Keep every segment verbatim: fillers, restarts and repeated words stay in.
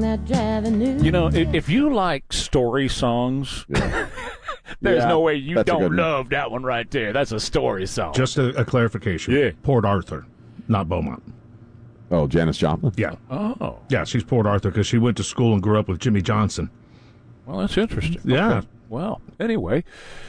Madge Avenue. You know, if, if you like story songs, Yeah. there's Yeah, no way you that's a don't good one. love that one right there. That's a story song. Just a, a clarification. Yeah. Port Arthur, not Beaumont. Oh, Janis Joplin? Yeah. Oh. Yeah, she's Port Arthur because she went to school and grew up with Jimmy Johnson. Well, that's interesting. Yeah. Okay. Well, anyway,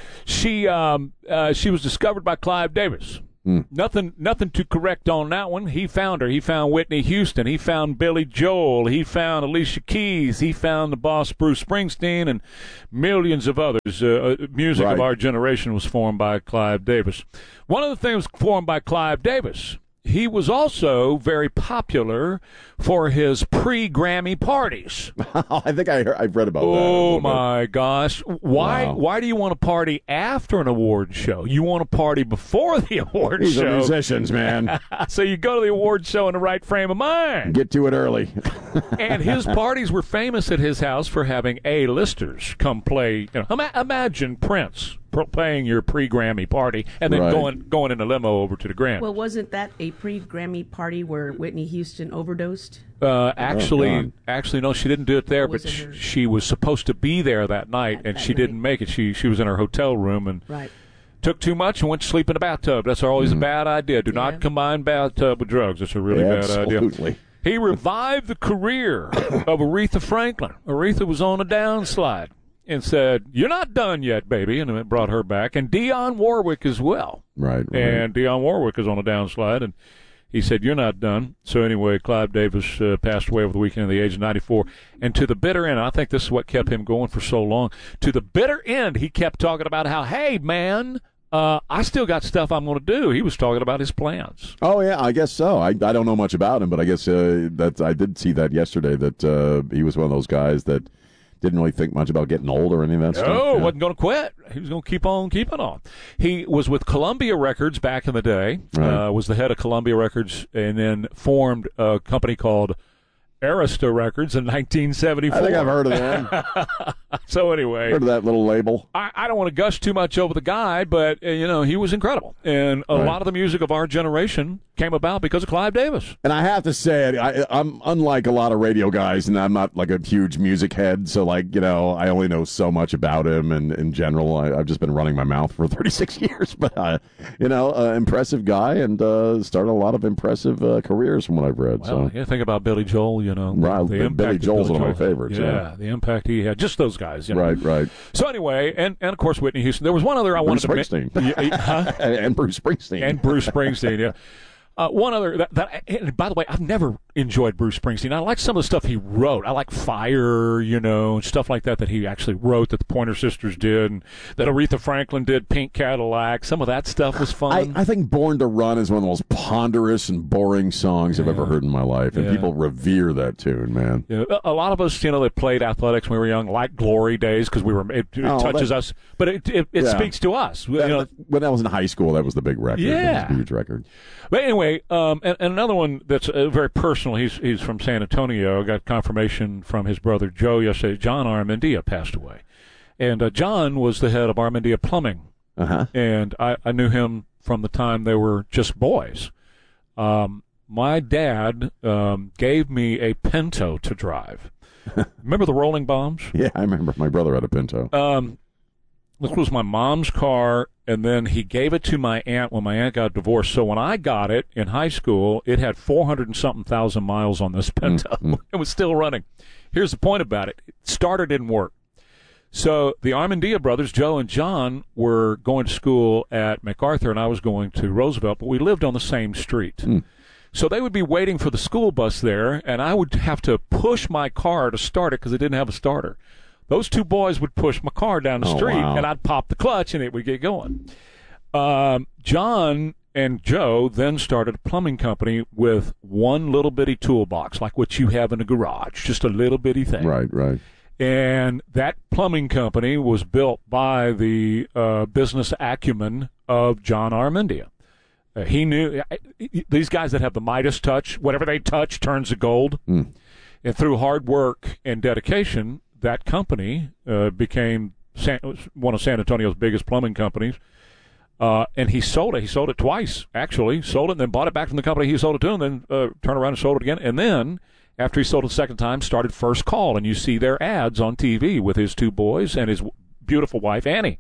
she um, uh, she was discovered by Clive Davis. Mm. Nothing, nothing to correct on that one. He found her. He found Whitney Houston. He found Billy Joel. He found Alicia Keys. He found the boss Bruce Springsteen and millions of others. Uh, music Right. of our generation was formed by Clive Davis. One of the things formed by Clive Davis. He was also very popular for his pre-Grammy parties. I think I heard, I've read about that. a Oh little bit. my gosh! Why? Wow. Why do you want to party after an award show? You want to party before the award These are show. musicians, man. So you go to the award show in the right frame of mind. Get to it early. And his parties were famous at his house for having A-listers come play. You know, ima- imagine Prince pr- playing your pre-Grammy party and then Right. going going in a limo over to the Grammy. Well, wasn't that a pre-Grammy party where Whitney Houston overdosed? Uh, actually, God. actually, no, she didn't do it there. Or But was it sh- her? she was supposed to be there that night, That- and that she night. didn't make it. She she was in her hotel room and Right. took too much and went to sleep in a bathtub. That's always a bad idea. Do Yeah. not combine bathtub with drugs. It's a really bad idea. Absolutely. He revived the career of Aretha Franklin. Aretha was on a downslide and said, "You're not done yet, baby," and it brought her back. And Dionne Warwick as well. Right, right. And Dionne Warwick is on a downslide, and he said, "You're not done." So anyway, Clive Davis uh, passed away over the weekend at the age of ninety-four. And to the bitter end, I think this is what kept him going for so long. To the bitter end, he kept talking about how, hey, man, uh, I still got stuff I'm going to do. He was talking about his plans. Oh yeah, I guess so. I, I don't know much about him, but I guess uh, that I did see that yesterday. That uh, he was one of those guys that didn't really think much about getting old or any of that stuff. Oh, Yeah. wasn't going to quit. He was going to keep on keeping on. He was with Columbia Records back in the day, Right. uh, was the head of Columbia Records, and then formed a company called Arista Records in nineteen seventy-four. I think I've heard of that. So anyway, heard of that little label. I, I don't want to gush too much over the guy, but, uh, you know, he was incredible. And a Right. lot of the music of our generation came about because of Clive Davis. And I have to say, I, I'm unlike a lot of radio guys, and I'm not like a huge music head. So, like, you know, I only know so much about him. And in general, I, I've just been running my mouth for thirty-six years. But, uh, you know, uh, impressive guy, and uh, started a lot of impressive uh, careers from what I've read. Well, so, yeah, think about Billy Joel, you know. Right, the Billy impact that Joel's Billy one of my Joel had. favorites, Yeah, yeah. the impact he had. Just those guys. You know. right, right. So anyway, and, and of course Whitney Houston. There was one other I Bruce wanted Springsteen. to mention. Huh? and Bruce Springsteen. And Bruce Springsteen, yeah. Uh, one other, that, that, and by the way, I've never enjoyed Bruce Springsteen. I like some of the stuff he wrote. I like Fire, you know, and stuff like that that he actually wrote that the Pointer Sisters did, and that Aretha Franklin did, Pink Cadillac. Some of that stuff was fun. I, I think Born to Run is one of the most ponderous and boring songs I've ever heard in my life, and Yeah. people revere that tune, man. You know, a lot of us, you know, that played athletics when we were young, like Glory Days, because we were it, it Oh, touches that- us, but it it, it Yeah. speaks to us. You That- know, when I was in high school, that was the big record. It was Yeah. a huge record. But anyway, um, and, and another one that's uh, very personal. He's he's from San Antonio. Got confirmation from his brother Joe yesterday. John Armandia passed away, and uh, John was the head of Armandia Plumbing, Uh-huh. and I, I knew him from the time they were just boys. Um, my dad um, gave me a Pinto to drive. Remember the Rolling Bombs? Yeah, I remember my brother had a Pinto. Um, this was my mom's car, and then he gave it to my aunt when my aunt got divorced. So when I got it in high school, it had four hundred and something thousand miles on this Pinto. Mm, It was still running. Here's the point about it. Starter didn't work. So the Armandia brothers, Joe and John, were going to school at MacArthur, and I was going to Roosevelt, but we lived on the same street. Mm. So they would be waiting for the school bus there, and I would have to push my car to start it because it didn't have a starter. Those two boys would push my car down the Oh, street, wow. and I'd pop the clutch, and it would get going. Um, John and Joe then started a plumbing company with one little bitty toolbox, like what you have in a garage, just a little bitty thing. Right, right. And that plumbing company was built by the uh, business acumen of John Armandia. Uh, he knew these guys that have the Midas touch, whatever they touch turns to gold. Mm. And through hard work and dedication, that company uh, became San, one of San Antonio's biggest plumbing companies. Uh, and he sold it. He sold it twice, actually. Sold it and then bought it back from the company he sold it to, and then uh, turned around and sold it again. And then, after he sold it the second time, started First Call, and you see their ads on T V with his two boys and his beautiful wife, Annie.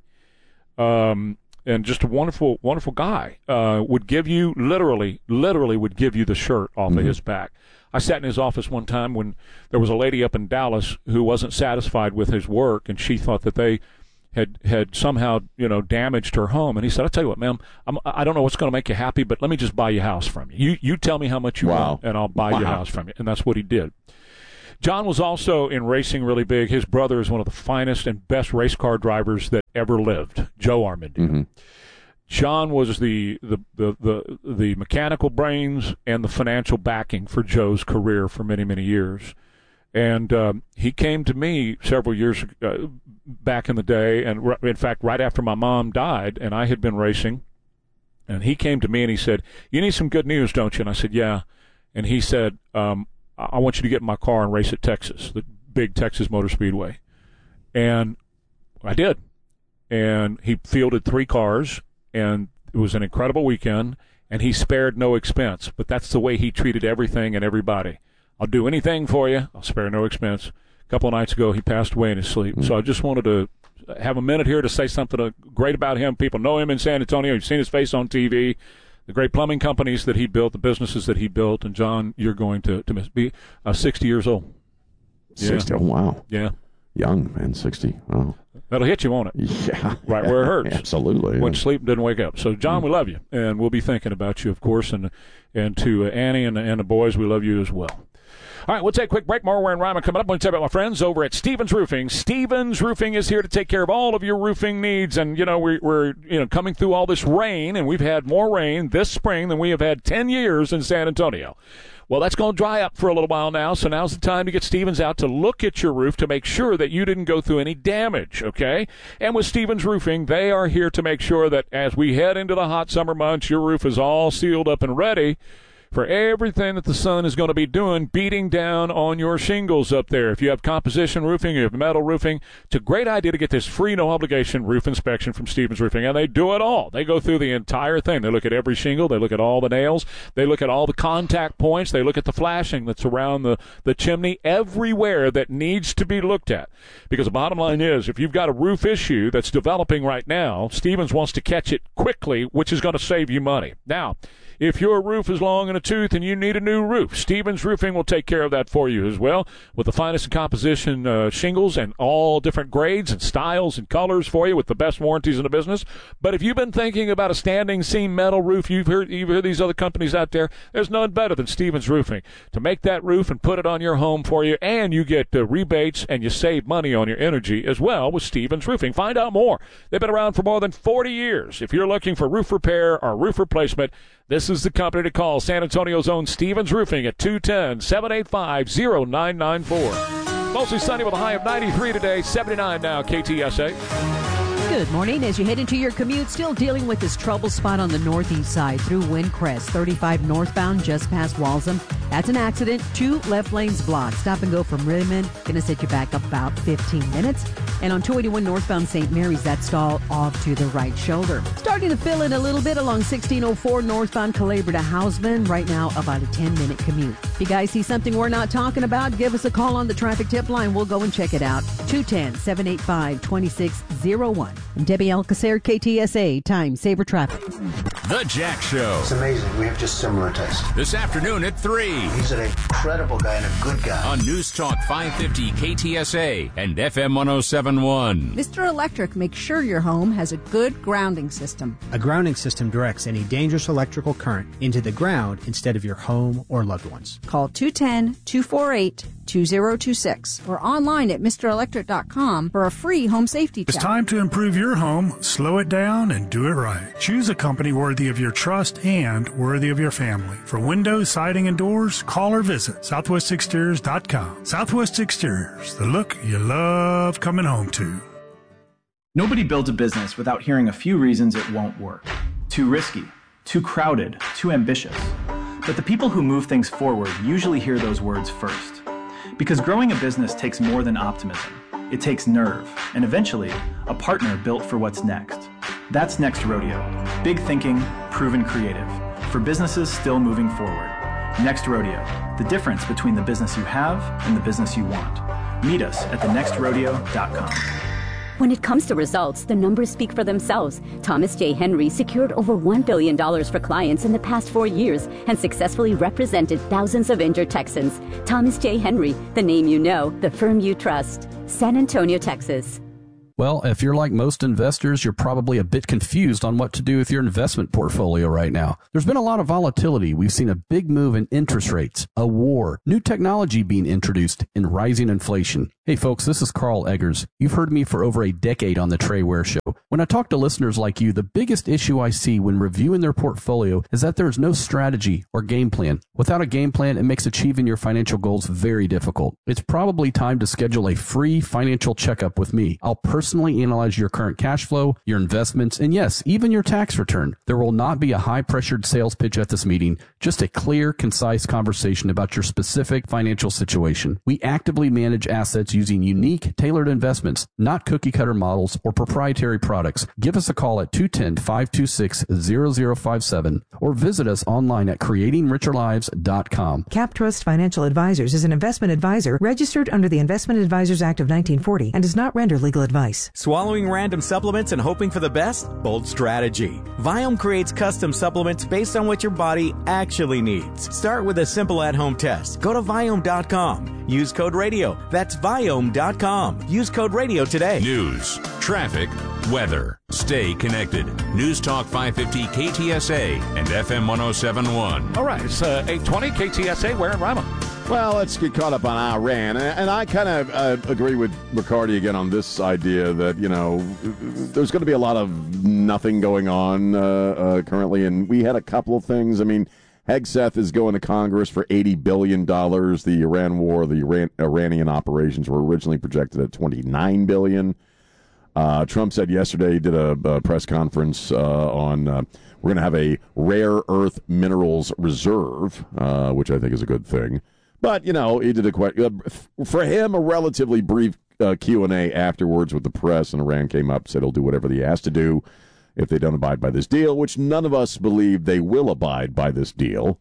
Um, and just a wonderful, wonderful guy. Uh, would give you, literally, literally would give you the shirt off mm-hmm. of his back. I sat in his office one time when there was a lady up in Dallas who wasn't satisfied with his work, and she thought that they had had somehow, you know, damaged her home. And he said, I'll tell you what, ma'am, I'm, I don't know what's going to make you happy, but let me just buy your house from you. You you tell me how much you wow. want, and I'll buy wow. your house from you. And that's what he did. John was also in racing really big. His brother is one of the finest and best race car drivers that ever lived, Joe Armendariz. Mm-hmm. John was the, the, the, the, the mechanical brains and the financial backing for Joe's career for many, many years. And um, he came to me several years uh, back in the day, and r- in fact, right after my mom died, and I had been racing, and he came to me and he said, you need some good news, don't you? And I said, yeah. And he said, um, I want you to get in my car and race at Texas, the big Texas Motor Speedway. And I did. And he fielded three cars, and it was an incredible weekend, and he spared no expense. But that's the way he treated everything and everybody. I'll do anything for you. I'll spare no expense. A couple of nights ago, he passed away in his sleep. Mm-hmm. So I just wanted to have a minute here to say something great about him. People know him in San Antonio. You've seen his face on T V. The great plumbing companies that he built, the businesses that he built. And, John, you're going to, to miss, be uh, sixty years old. sixty? Yeah. Oh, wow. Yeah. Young, man, sixty. Wow. That'll hit you, won't it? Yeah. Right where it hurts. Absolutely. Went yeah. to sleep and didn't wake up. So, John, mm. we love you. And we'll be thinking about you, of course. And and to uh, Annie and, and the boys, we love you as well. All right, we'll take a quick break. More Ware and Ryman coming up. I want to tell you about my friends over at Stevens Roofing. Stevens Roofing is here to take care of all of your roofing needs. And, you know, we're, we're you know coming through all this rain, and we've had more rain this spring than we have had ten years in San Antonio. Well, that's going to dry up for a little while now, so now's the time to get Stevens out to look at your roof to make sure that you didn't go through any damage, okay? And with Stevens Roofing, they are here to make sure that as we head into the hot summer months, your roof is all sealed up and ready for everything that the sun is going to be doing, beating down on your shingles up there. If you have composition roofing, you have metal roofing, it's a great idea to get this free, no-obligation roof inspection from Stevens Roofing, and they do it all. They go through the entire thing. They look at every shingle. They look at all the nails. They look at all the contact points. They look at the flashing that's around the, the chimney, everywhere that needs to be looked at. Because the bottom line is, if you've got a roof issue that's developing right now, Stevens wants to catch it quickly, which is going to save you money. Now, if your roof is long in a tooth and you need a new roof, Stevens Roofing will take care of that for you as well, with the finest in composition uh, shingles and all different grades and styles and colors for you with the best warranties in the business. But if you've been thinking about a standing seam metal roof, you've heard, you've heard these other companies out there, there's none better than Stevens Roofing to make that roof and put it on your home for you, and you get uh, rebates and you save money on your energy as well with Stevens Roofing. Find out more. They've been around for more than forty years. If you're looking for roof repair or roof replacement, this is the company to call. San Antonio's own Stevens Roofing at two one zero, seven eight five, zero nine nine four. Mostly sunny with a high of ninety-three today, seventy-nine now, K T S A. Good morning. As you head into your commute, still dealing with this trouble spot on the northeast side through Windcrest, thirty-five northbound just past Walsham. That's an accident. Two left lanes blocked. Stop and go from Rimmon. Going to set you back about fifteen minutes. And on two eighty-one northbound Saint Mary's, that stall off to the right shoulder. Starting to fill in a little bit along sixteen oh four northbound Calabria to Houseman. Right now, about a ten-minute commute. If you guys see something we're not talking about, give us a call on the traffic tip line. We'll go and check it out. two one zero, seven eight five, two six zero one. I'm Debbie Alcacer, K T S A, Time Saver Traffic. The Jack Show. It's amazing. We have just similar tastes. This afternoon at three. He's an incredible guy and a good guy. On News Talk five fifty K T S A and F M one oh seven point one. Mister Electric makes sure your home has a good grounding system. A grounding system directs any dangerous electrical current into the ground instead of your home or loved ones. Call two one zero, two four eight, two zero two six or online at Mister Electric dot com for a free home safety check. It's time to improve your home, slow it down, and do it right. Choose a company worthy of your trust and worthy of your family. For windows, siding, and doors, call or visit Southwest Exteriors dot com. Southwest Exteriors, the look you love coming home to. Nobody builds a business without hearing a few reasons it won't work. Too risky, too crowded, too ambitious. But the people who move things forward usually hear those words first. Because growing a business takes more than optimism. It takes nerve, and eventually, a partner built for what's next. That's Next Rodeo. Big thinking, proven creative. For businesses still moving forward. Next Rodeo, the difference between the business you have and the business you want. Meet us at the next rodeo dot com. When it comes to results, the numbers speak for themselves. Thomas J. Henry secured over one billion dollars for clients in the past four years and successfully represented thousands of injured Texans. Thomas J. Henry, the name you know, the firm you trust. San Antonio, Texas. Well, if you're like most investors, you're probably a bit confused on what to do with your investment portfolio right now. There's been a lot of volatility. We've seen a big move in interest rates, a war, new technology being introduced, and rising inflation. Hey folks, this is Carl Eggers. You've heard me for over a decade on the Trey Ware Show. When I talk to listeners like you, the biggest issue I see when reviewing their portfolio is that there is no strategy or game plan. Without a game plan, it makes achieving your financial goals very difficult. It's probably time to schedule a free financial checkup with me. I'll personally analyze your current cash flow, your investments, and yes, even your tax return. There will not be a high-pressured sales pitch at this meeting, just a clear, concise conversation about your specific financial situation. We actively manage assets using unique, tailored investments, not cookie-cutter models or proprietary products. Give us a call at two one zero, five two six, zero zero five seven or visit us online at creating richer lives dot com. CapTrust Financial Advisors is an investment advisor registered under the Investment Advisors Act of nineteen forty and does not render legal advice. Swallowing random supplements and hoping for the best? Bold strategy. Viome creates custom supplements based on what your body actually needs. Start with a simple at-home test. Go to Viome dot com. Use code radio. That's Viome dot com. Use code radio today. News, traffic, weather. Stay connected. News Talk five fifty K T S A and F M one oh seven point one. All right, it's uh, eight twenty K T S A. Where in Rima? Well, let's get caught up on Iran. And, and I kind of uh, agree with Riccardi again on this idea that, you know, there's going to be a lot of nothing going on uh, uh, currently. And we had a couple of things. I mean, Hegseth is going to Congress for eighty billion dollars. The Iran war, the Iran, Iranian operations were originally projected at twenty-nine billion dollars. Uh, Trump said yesterday, he did a, a press conference uh, on uh, we're going to have a rare earth minerals reserve, uh, which I think is a good thing. But, you know, he did a quite, uh, for him, a relatively brief uh, Q and A afterwards with the press, and Iran came up, said he'll do whatever he has to do if they don't abide by this deal, which none of us believe they will abide by this deal.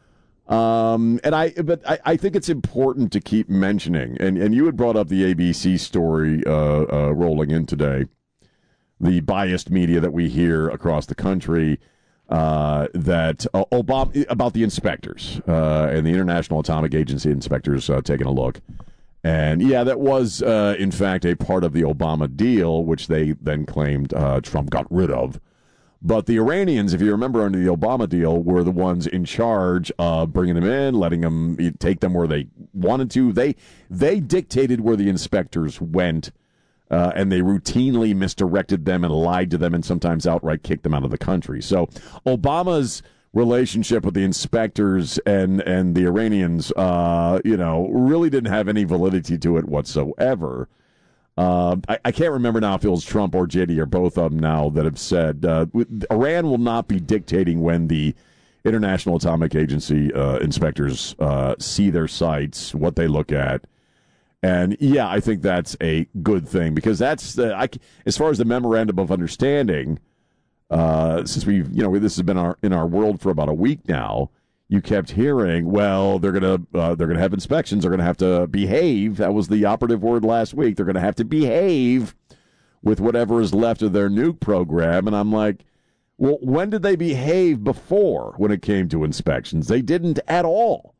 Um, and I, but I, I think it's important to keep mentioning, and, and you had brought up the A B C story uh, uh, rolling in today, the biased media that we hear across the country, uh, that uh, Obama, about the inspectors uh, and the International Atomic Agency inspectors uh, taking a look. And, yeah, that was, uh, in fact, a part of the Obama deal, which they then claimed uh, Trump got rid of. But the Iranians, if you remember, under the Obama deal, were the ones in charge of bringing them in, letting them take them where they wanted to. They they dictated where the inspectors went, uh, and they routinely misdirected them and lied to them and sometimes outright kicked them out of the country. So Obama's relationship with the inspectors and, and the Iranians, uh, you know, really didn't have any validity to it whatsoever. Uh, I, I can't remember now if it was Trump or J D or both of them now that have said uh, Iran will not be dictating when the International Atomic Agency uh, inspectors uh, see their sites, what they look at. And, yeah, I think that's a good thing because that's, the, I, as far as the memorandum of understanding, uh, since we've, you know, this has been our, in our world for about a week now, you kept hearing, well, they're gonna uh, they're gonna have inspections. They're gonna have to behave. That was the operative word last week. They're gonna have to behave with whatever is left of their nuke program. And I'm like, well, when did they behave before? When it came to inspections, they didn't at all.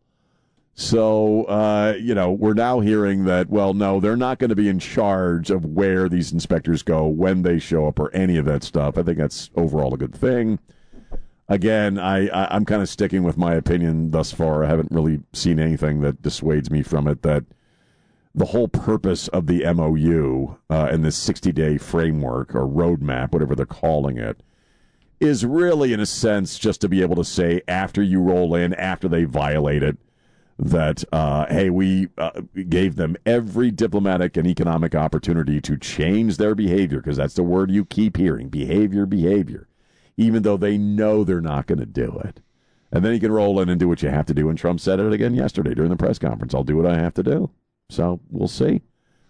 So uh, you know, we're now hearing that. Well, no, they're not going to be in charge of where these inspectors go, when they show up, or any of that stuff. I think that's overall a good thing. Again, I, I, I'm kind of sticking with my opinion thus far. I haven't really seen anything that dissuades me from it, that the whole purpose of the M O U uh, and this sixty-day framework or roadmap, whatever they're calling it, is really, in a sense, just to be able to say after you roll in, after they violate it, that, uh, hey, we uh, gave them every diplomatic and economic opportunity to change their behavior, because that's the word you keep hearing, behavior, behavior. Even though they know they're not going to do it. And then you can roll in and do what you have to do. And Trump said it again yesterday during the press conference. I'll do what I have to do. So we'll see.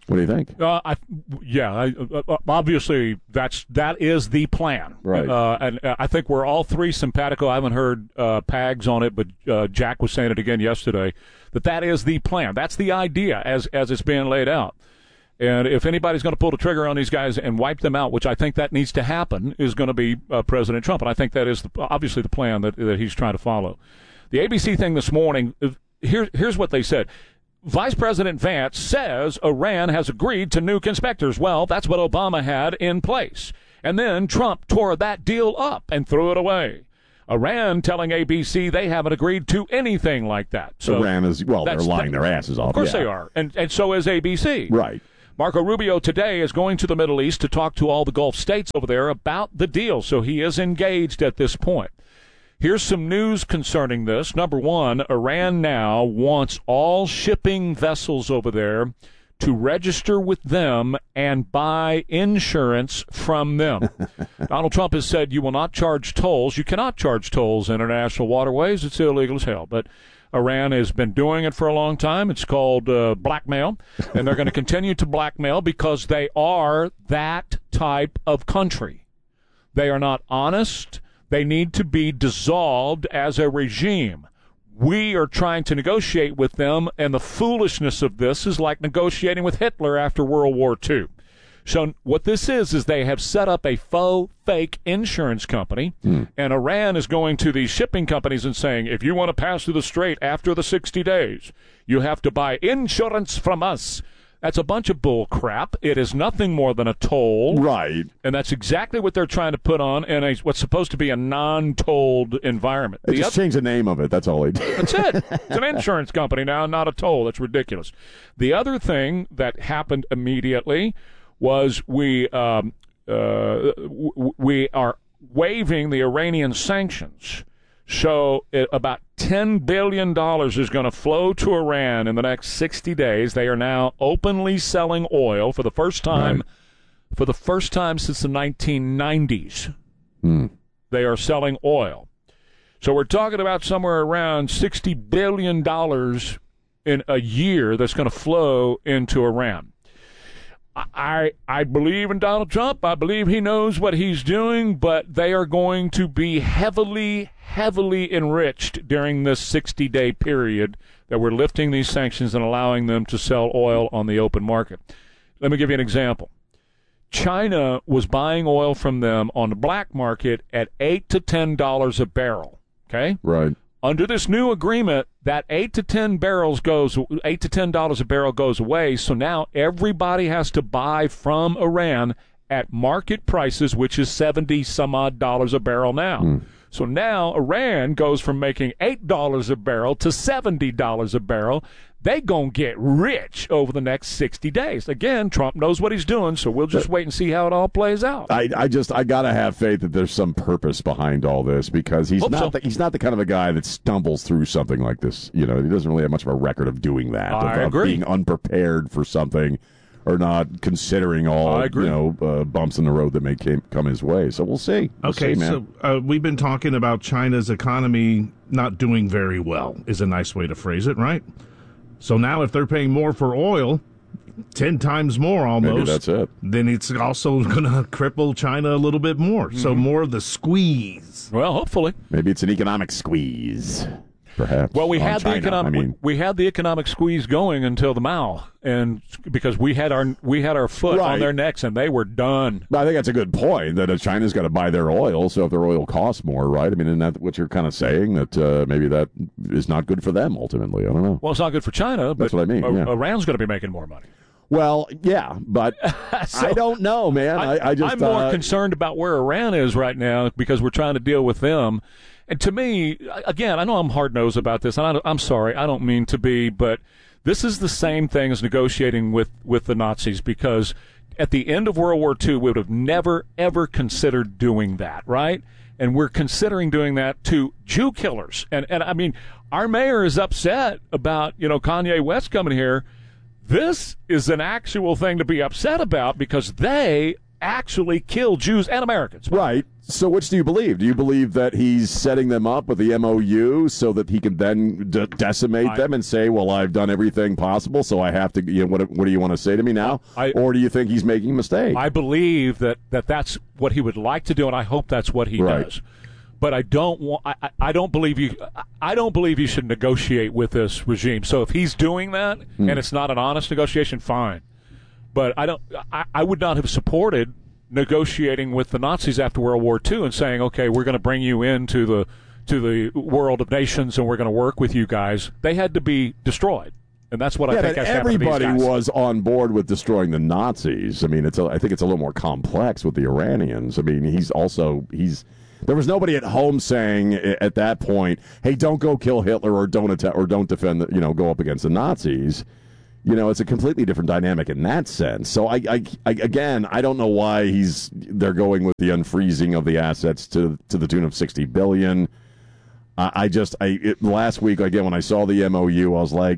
What do you think? Uh, I, yeah, I, uh, obviously that's that is the plan, right? Uh, and uh, I think we're all three simpatico. I haven't heard uh, Pags on it, but uh, Jack was saying it again yesterday that that is the plan. That's the idea as as it's being laid out. And if anybody's going to pull the trigger on these guys and wipe them out, which I think that needs to happen, is going to be uh, President Trump, and I think that is the, obviously the plan that that he's trying to follow. The A B C thing this morning. Here, here's what they said. Vice President Vance says Iran has agreed to nuke inspectors. Well, that's what Obama had in place. And then Trump tore that deal up and threw it away. Iran telling A B C they haven't agreed to anything like that. So Iran is, well, they're lying their asses off. Of course yeah. they are. And, and so is A B C. Right. Marco Rubio today is going to the Middle East to talk to all the Gulf states over there about the deal. So he is engaged at this point. Here's some news concerning this. Number one, Iran now wants all shipping vessels over there to register with them and buy insurance from them. Donald Trump has said you will not charge tolls. You cannot charge tolls in international waterways. It's illegal as hell. But Iran has been doing it for a long time. It's called uh, blackmail, and they're going to continue to blackmail because they are that type of country. They are not honest. They need to be dissolved as a regime. We are trying to negotiate with them, and the foolishness of this is like negotiating with Hitler after World War Two. So what this is, is they have set up a faux, fake insurance company, mm. and Iran is going to these shipping companies and saying, if you want to pass through the strait after the sixty days, you have to buy insurance from us. That's a bunch of bull crap. It is nothing more than a toll. Right. And that's exactly what they're trying to put on in a, what's supposed to be a non-tolled environment. They the just other, changed the name of it. That's all they did. That's it. It's an insurance company now, not a toll. That's ridiculous. The other thing that happened immediately was we um, uh, w- we are waiving the Iranian sanctions. So it, about ten billion dollars is going to flow to Iran in the next sixty days. They are now openly selling oil for the first time, right. for the first time since the nineteen nineties. Hmm. They are selling oil. So we're talking about somewhere around sixty billion dollars in a year that's going to flow into Iran. I I believe in Donald Trump. I believe he knows what he's doing, but they are going to be heavily, heavily enriched during this sixty-day period that we're lifting these sanctions and allowing them to sell oil on the open market. Let me give you an example. China was buying oil from them on the black market at eight to ten dollars a barrel. Okay? Right. Under this new agreement, that eight to ten barrels goes eight to ten dollars a barrel goes away. So now everybody has to buy from Iran at market prices, which is seventy some odd dollars a barrel now. Mm. So now Iran goes from making eight dollars a barrel to seventy dollars a barrel. They gonna get rich over the next sixty days. Again, Trump knows what he's doing, so we'll just wait and see how it all plays out. I, I just I gotta have faith that there's some purpose behind all this because he's Hope not so. the, he's not the kind of a guy that stumbles through something like this. You know, he doesn't really have much of a record of doing that. I of, agree. Of being unprepared for something or not considering all I agree. you know uh, bumps in the road that may came, come his way. So we'll see. We'll Okay, see, man. so uh, we've been talking about China's economy not doing very well, is a nice way to phrase it, right? So now if they're paying more for oil, ten times more almost, Maybe that's it. then it's also going to cripple China a little bit more. Mm-hmm. So more of the squeeze. Well, hopefully. Maybe it's an economic squeeze. Perhaps. Well, we on had China. the economic I mean, we, we had the economic squeeze going until the Mao, and because we had our we had our foot Right. on their necks, and they were done. I think that's a good point, that uh, China's got to buy their oil, so if their oil costs more, right? I mean, isn't that what you're kind of saying, that uh, maybe that is not good for them ultimately? I don't know. Well, it's not good for China, but That's what I mean, I- yeah. Iran's going to be making more money. Well, yeah, but So, I don't know, man. I, I just I'm more uh, concerned about where Iran is right now because we're trying to deal with them. And to me, again, I know I'm hard-nosed about this, and I, I'm sorry, I don't mean to be, but this is the same thing as negotiating with, with the Nazis, because at the end of World War Two, we would have never, ever considered doing that, right? And we're considering doing that to Jew killers. And, and I mean, our mayor is upset about, you know, Kanye West coming here. This is an actual thing to be upset about because they actually kill Jews and Americans. Right. So which do you believe? Do you believe that he's setting them up with the M O U so that he can then de- decimate I, them and say, well, I've done everything possible, so I have to, you know, what, what do you want to say to me now? I, or do you think he's making a mistake? I believe that, that that's what he would like to do, and I hope that's what he right. does. But I don't want. I, I don't believe you. I don't believe you should negotiate with this regime. So if he's doing that hmm. and it's not an honest negotiation, fine. But I don't. I, I would not have supported negotiating with the Nazis after World War Two and saying, okay, we're going to bring you into the to the world of nations and we're going to work with you guys. They had to be destroyed. And that's what yeah, I think has happened to these guys. Everybody was on board with destroying the Nazis. I mean, it's. A, I think it's a little more complex with the Iranians. I mean, he's also he's. There was nobody at home saying at that point, "Hey, don't go kill Hitler or don't attack or don't defend, the, you know, go up against the Nazis." You know, it's a completely different dynamic in that sense. So, I, I, I again, I don't know why he's they're going with the unfreezing of the assets to to the tune of sixty billion. I, I just, I it, last week again when I saw the M O U, I was like,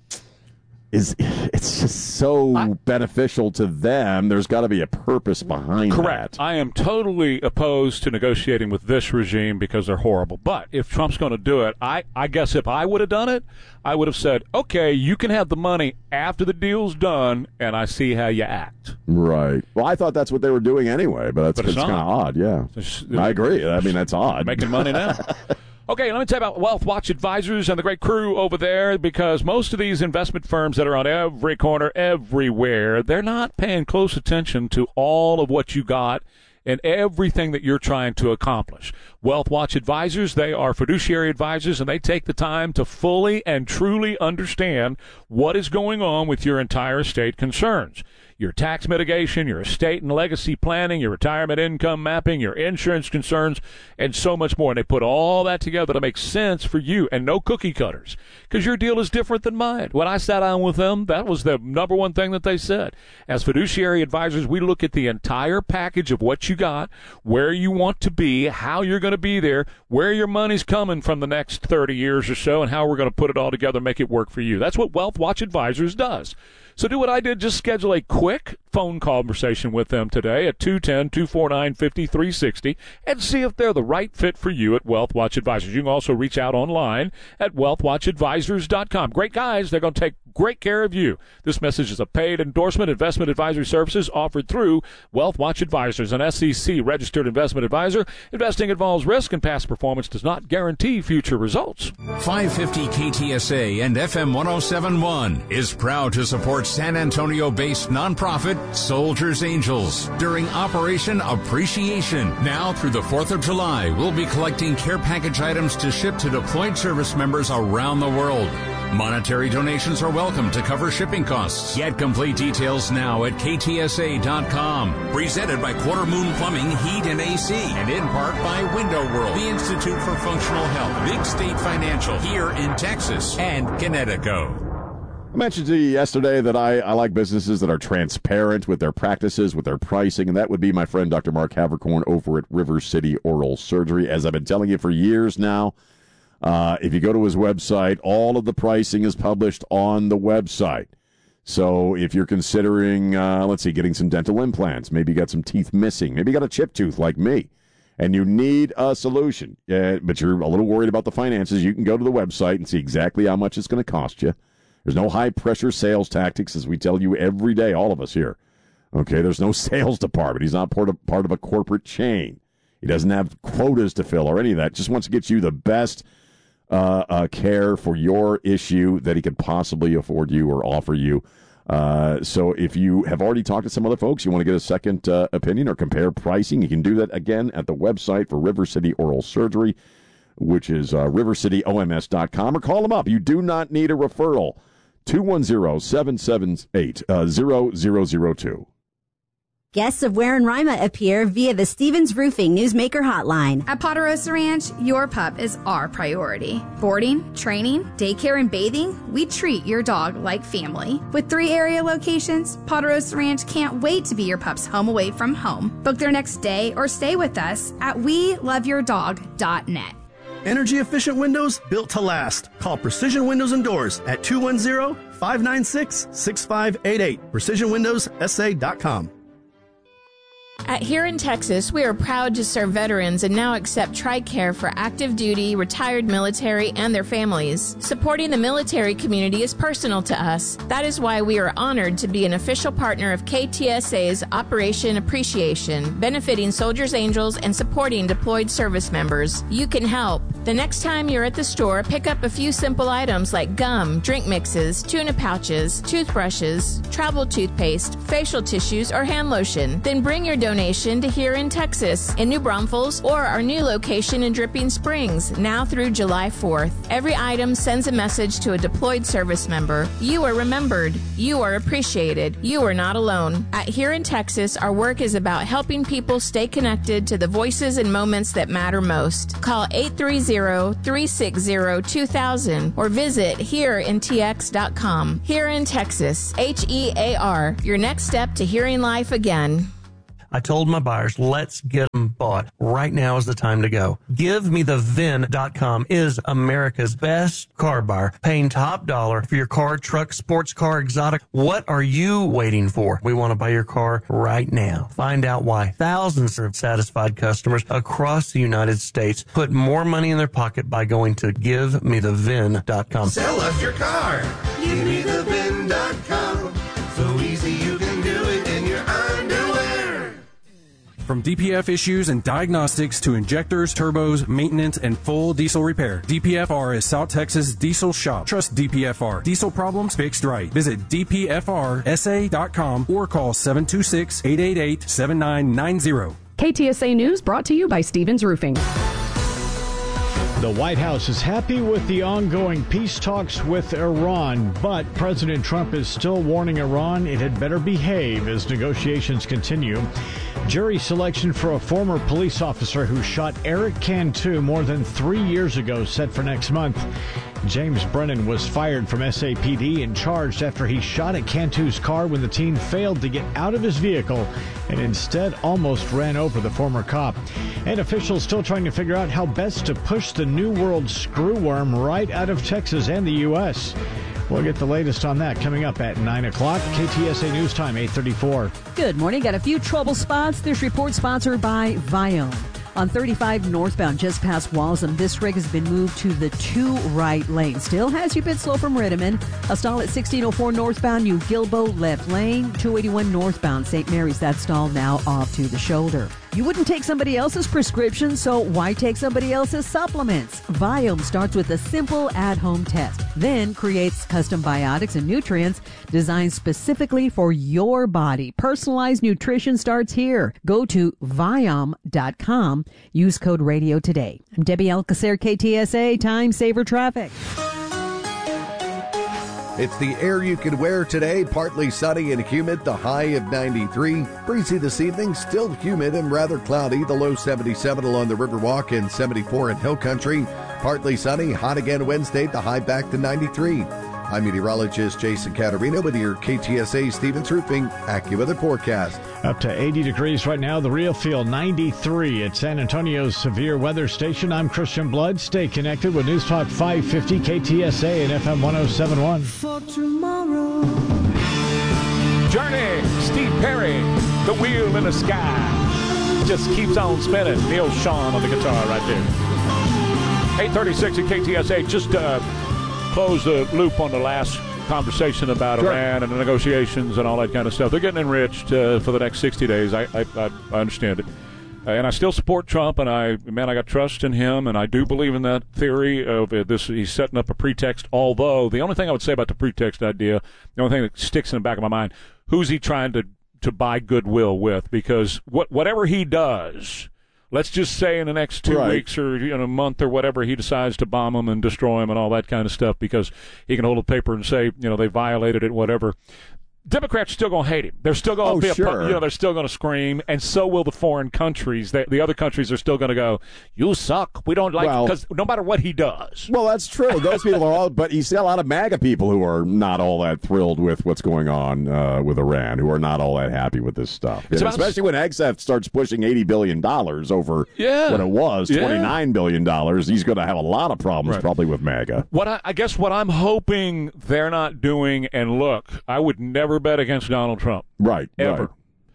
is it's just so I, beneficial to them. There's got to be a purpose behind correct. that. I am totally opposed to negotiating with this regime because they're horrible. But if Trump's going to do it, I, I guess if I would have done it, I would have said, okay, you can have the money after the deal's done, and I see how you act. Right. Well, I thought that's what they were doing anyway, but that's but it's, it's kind of odd, yeah. It's, I agree. I mean, that's odd. Making money now. Okay, let me tell you about Wealth Watch Advisors and the great crew over there, because most of these investment firms that are on every corner, everywhere, they're not paying close attention to all of what you got and everything that you're trying to accomplish. Wealth Watch Advisors, they are fiduciary advisors, and they take the time to fully and truly understand what is going on with your entire estate concerns. Your tax mitigation, your estate and legacy planning, your retirement income mapping, your insurance concerns, and so much more. And they put all that together to make sense for you, and no cookie cutters, because your deal is different than mine. When I sat down with them, that was the number one thing that they said. As fiduciary advisors, we look at the entire package of what you got, where you want to be, how you're going to be there, where your money's coming from the next thirty years or so, and how we're going to put it all together and make it work for you. That's what Wealth Watch Advisors does. So do what I did. Just schedule a quick phone conversation with them today at two one zero, two four nine, five three six zero and see if they're the right fit for you at Wealth Watch Advisors. You can also reach out online at wealth watch advisors dot com. Great guys. They're going to take great care of you. This message is a paid endorsement. Investment advisory services offered through Wealth Watch Advisors, an S E C registered investment advisor. Investing involves risk, and past performance does not guarantee future results. five fifty K T S A and F M one oh seven point one is proud to support San Antonio-based nonprofit Soldiers Angels during Operation Appreciation. Now through the fourth of July, we'll be collecting care package items to ship to deployed service members around the world. Monetary donations are welcome to cover shipping costs. Get complete details now at K T S A dot com. Presented by Quarter Moon Plumbing, Heat, and A C. And in part by Window World, the Institute for Functional Health, Big State Financial, here in Texas, and Connecticut. I mentioned to you yesterday that I, I like businesses that are transparent with their practices, with their pricing, and that would be my friend Doctor Mark Havercorn over at River City Oral Surgery. As I've been telling you for years now, uh, if you go to his website, all of the pricing is published on the website. So if you're considering, uh, let's see, getting some dental implants, maybe you got some teeth missing, maybe you got a chipped tooth like me, and you need a solution, uh, but you're a little worried about the finances, you can go to the website and see exactly how much it's going to cost you. There's no high-pressure sales tactics, as we tell you every day, all of us here. Okay, there's no sales department. He's not part of, part of a corporate chain. He doesn't have quotas to fill or any of that. Just wants to get you the best uh, uh, care for your issue that he could possibly afford you or offer you. Uh, so if you have already talked to some other folks, you want to get a second uh, opinion or compare pricing, you can do that, again, at the website for River City Oral Surgery, which is uh, river city O M S dot com, or call them up. You do not need a referral. two one zero, seven seven eight, zero zero zero two. Guests of Ware and Rima appear via the Stevens Roofing Newsmaker Hotline. At Ponderosa Ranch, your pup is our priority. Boarding, training, daycare, and bathing, we treat your dog like family. With three area locations, Ponderosa Ranch can't wait to be your pup's home away from home. Book their next day or stay with us at we love your dog dot net. Energy-efficient windows built to last. Call Precision Windows and Doors at two one zero, five nine six, six five eight eight. precision windows s a dot com. At Here in Texas, we are proud to serve veterans and now accept TRICARE for active duty, retired military, and their families. Supporting the military community is personal to us. That is why we are honored to be an official partner of K T S A's Operation Appreciation, benefiting Soldiers Angels and supporting deployed service members. You can help. The next time you're at the store, pick up a few simple items like gum, drink mixes, tuna pouches, toothbrushes, travel toothpaste, facial tissues, or hand lotion. Then bring your donation to Here in Texas, in New Braunfels, or our new location in Dripping Springs, now through July fourth. Every item sends a message to a deployed service member. You are remembered. You are appreciated. You are not alone. At Here in Texas, our work is about helping people stay connected to the voices and moments that matter most. Call eight three zero, three six zero, two thousand or visit here in t x dot com. Here in Texas, H E A R, your next step to hearing life again. I told my buyers, let's get them bought. Right now is the time to go. Give Me The V I N dot com is America's best car buyer, paying top dollar for your car, truck, sports car, exotic. What are you waiting for? We want to buy your car right now. Find out why thousands of satisfied customers across the United States put more money in their pocket by going to Give Me The V I N dot com. Sell us your car. Give Me The V I N dot com. So easy you can do it in your underwear. From D P F issues and diagnostics to injectors, turbos, maintenance, and full diesel repair, D P F R is South Texas Diesel Shop. Trust D P F R. Diesel problems fixed right. Visit D P F R S A dot com or call seven two six, eight eight eight, seven nine nine zero. K T S A News brought to you by Stevens Roofing. The White House is happy with the ongoing peace talks with Iran, but President Trump is still warning Iran it had better behave as negotiations continue. Jury selection for a former police officer who shot Eric Cantu more than three years ago set for next month. James Brennan was fired from S A P D and charged after he shot at Cantu's car when the teen failed to get out of his vehicle and instead almost ran over the former cop. And officials still trying to figure out how best to push the New World screwworm right out of Texas and the U S We'll get the latest on that coming up at nine o'clock. K T S A News Time, eight thirty-four. Good morning. Got a few trouble spots. This report sponsored by Viome. On thirty-five northbound, just past Walsham, this rig has been moved to the two right lane. Still has you a bit slow from Rittiman. A stall at sixteen oh four northbound, New Gilbo, left lane. two eighty-one northbound, Saint Mary's, that stall now off to the shoulder. You wouldn't take somebody else's prescription, so why take somebody else's supplements? Viome starts with a simple at-home test, then creates custom biotics and nutrients designed specifically for your body. Personalized nutrition starts here. Go to Viome dot com. Use code radio today. I'm Debbie Alcacer, K T S A, Time Saver Traffic. It's the air you can wear today, partly sunny and humid, the high of ninety-three. Breezy this evening, still humid and rather cloudy, the low seventy-seven along the Riverwalk and seventy-four in Hill Country. Partly sunny, hot again Wednesday, the high back to ninety-three. I'm meteorologist Jason Caterino with your K T S A Stevens Roofing AccuWeather forecast. Up to eighty degrees right now, the real feel ninety-three at San Antonio's Severe Weather Station. I'm Christian Blood. Stay connected with News Talk five fifty, K T S A and F M one oh seven point one. For tomorrow. Journey, Steve Perry, The Wheel in the Sky. Just keeps on spinning. Neil Sean on the guitar right there. eight thirty-six at K T S A. Just uh, close the loop on the last conversation about sure. Iran and the negotiations and all that kind of stuff. They're getting enriched uh, for the next sixty days. I I, I, I understand it. Uh, and I still support Trump, and I, man, I got trust in him, and I do believe in that theory of uh, this. He's setting up a pretext, although the only thing I would say about the pretext idea, the only thing that sticks in the back of my mind, who's he trying to, to buy goodwill with? Because what whatever he does, let's just say in the next two right. weeks or in a month or whatever, he decides to bomb them and destroy them and all that kind of stuff because he can hold a paper and say, you know, they violated it, whatever. Democrats are still going to hate him. They're still going to oh, be, a, sure. you know, they're still going to scream, and so will the foreign countries. They, the other countries are still going to go, "You suck. We don't like," because well, no matter what he does. Well, that's true. Those people are all, but you see a lot of MAGA people who are not all that thrilled with what's going on uh, with Iran, who are not all that happy with this stuff. Yeah, especially when Exef starts pushing eighty billion dollars over yeah. what it was, yeah. twenty-nine billion dollars. He's going to have a lot of problems right. probably with MAGA. What I, I guess what I'm hoping they're not doing, and look, I would never bet against Donald Trump. Right. Ever. Right.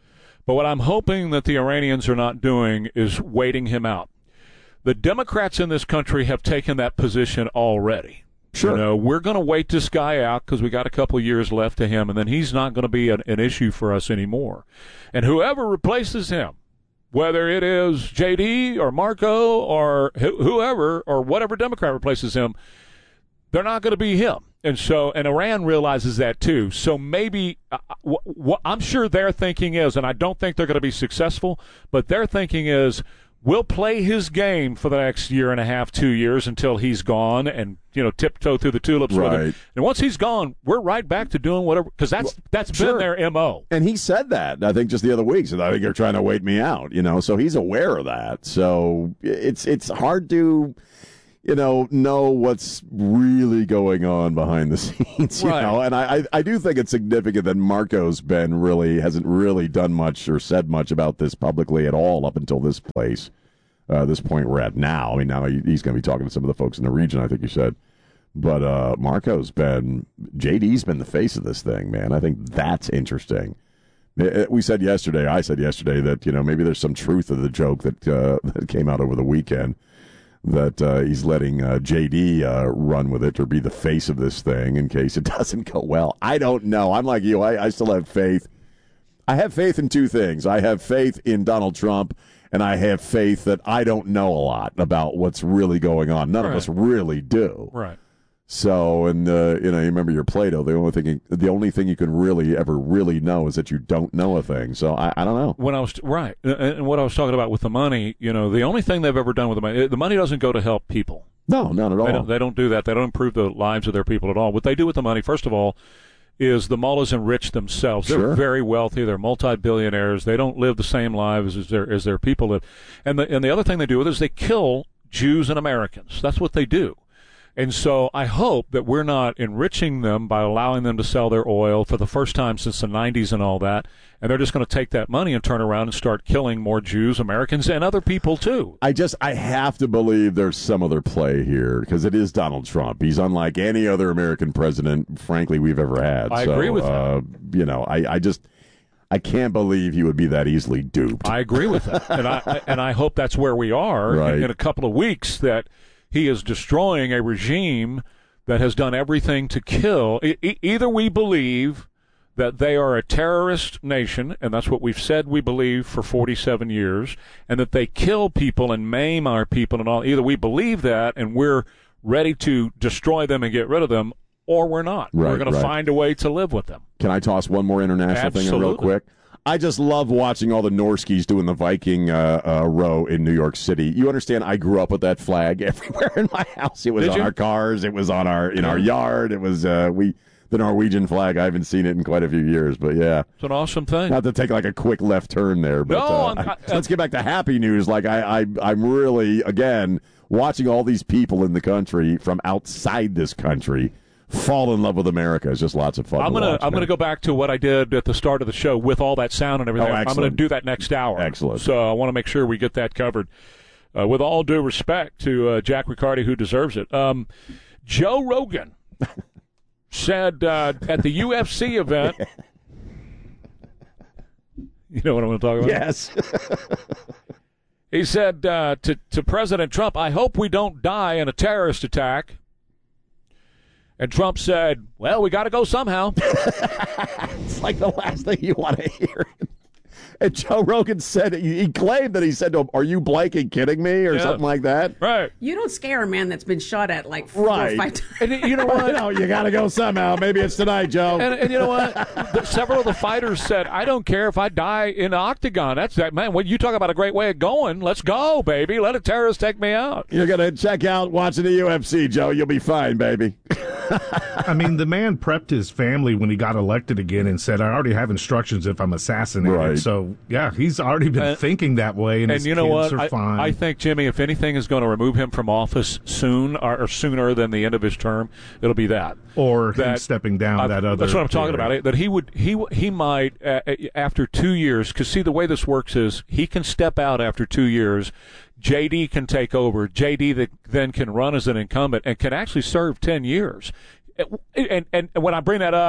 But what I'm hoping that the Iranians are not doing is waiting him out. The Democrats in this country have taken that position already. Sure. You know, we're going to wait this guy out because we got a couple of years left to him, and then he's not going to be an, an issue for us anymore. And whoever replaces him, whether it is J D or Marco or wh- whoever or whatever Democrat replaces him, they're not going to be him. And so, and Iran realizes that too. So maybe, uh, what I'm sure their thinking is, and I don't think they're going to be successful, but their thinking is, we'll play his game for the next year and a half, two years until he's gone, and you know, tiptoe through the tulips right. with him. And once he's gone, we're right back to doing whatever, because that's that's sure. been their M O. And he said that, I think, just the other week. So I think they're trying to wait me out, you know. So he's aware of that. So it's it's hard to, you know, know what's really going on behind the scenes, you right. know. And I, I I do think it's significant that Marco's been really hasn't really done much or said much about this publicly at all up until this place. Uh, this point we're at now. I mean, now he, he's going to be talking to some of the folks in the region, I think you said. But uh, Marco's been, J D's been the face of this thing, man. I think that's interesting. We said yesterday, I said yesterday that, you know, maybe there's some truth to the joke that, uh, that came out over the weekend, that uh, he's letting uh, J D uh, run with it or be the face of this thing in case it doesn't go well. I don't know. I'm like you. I, I still have faith. I have faith in two things. I have faith in Donald Trump, and I have faith that I don't know a lot about what's really going on. None right. of us really do. Right. So, and uh, you know, you remember your Plato. The only thing, you, the only thing you can really ever really know is that you don't know a thing. So, I, I don't know. When I was right, and what I was talking about with the money, you know, the only thing they've ever done with the money, the money doesn't go to help people. No, not at all. They don't, they don't do that. They don't improve the lives of their people at all. What they do with the money, first of all, is the mullahs enrich themselves. They're Sure. very wealthy. They're multi-billionaires. They don't live the same lives as their as their people live. And the and the other thing they do with it is they kill Jews and Americans. That's what they do. And so I hope that we're not enriching them by allowing them to sell their oil for the first time since the nineties and all that, and they're just going to take that money and turn around and start killing more Jews, Americans, and other people too. I just, I have to believe there's some other play here because it is Donald Trump. He's unlike any other American president, frankly, we've ever had. I so, agree with uh, that. You know, I, I just, I can't believe he would be that easily duped. I agree with that, and I and I hope that's where we are right. in, in a couple of weeks, that he is destroying a regime that has done everything to kill. E- either we believe that they are a terrorist nation, and that's what we've said we believe for forty-seven years, and that they kill people and maim our people and all. Either we believe that and we're ready to destroy them and get rid of them, or we're not. Right, we're going right. to find a way to live with them. Can I toss one more international Absolutely. thing in real quick? I just love watching all the Norskis doing the Viking uh, uh, row in New York City. You understand? I grew up with that flag everywhere in my house. It was Did on you? our cars. It was on our in our yard. It was uh, we the Norwegian flag. I haven't seen it in quite a few years, but yeah, It's an awesome thing. not to take like a quick left turn there. But No, uh, I'm- I- I- let's get back to happy news. Like I, I, I'm really again watching all these people in the country from outside this country fall in love with America. It's just lots of fun. I'm to gonna watch, I'm man. gonna go back to what I did at the start of the show with all that sound and everything. Oh, I'm gonna excellent. do that next hour. Excellent. So I want to make sure we get that covered. Uh, with all due respect to uh, Jack Riccardi, who deserves it. Um, Joe Rogan said uh, at the U F C event. You know what I'm going to talk about? Yes. He said uh, to to President Trump, "I hope we don't die in a terrorist attack." And Trump said, "Well, we got to go somehow." It's like the last thing you want to hear. And Joe Rogan said, he claimed that he said to him, "Are you blanking kidding me?" or Yeah. something like that. Right. You don't scare a man that's been shot at like four Right. or five times. And you know what? No, you got to go somehow. Maybe it's tonight, Joe. And, and you know what? The, several of the fighters said, "I don't care if I die in the octagon. That's that man. When you talk about a great way of going, let's go, baby. Let a terrorist take me out." You're going to check out watching the U F C, Joe. You'll be fine, baby. I mean, the man prepped his family when he got elected again and said, "I already have instructions if I'm assassinated." Right. So, yeah, he's already been And- thinking that way, and, And his you know kids what? are I, fine. I think, Jimmy, if anything is going to remove him from office soon or, or sooner than the end of his term, it'll be that. or him that- stepping down I- that other. That's what I'm talking theory. about. That he would he he might uh, after two years. Because see, the way this works is he can step out after two years. J D can take over. J D that then can run as an incumbent and can actually serve ten years. And, and and when I bring that up,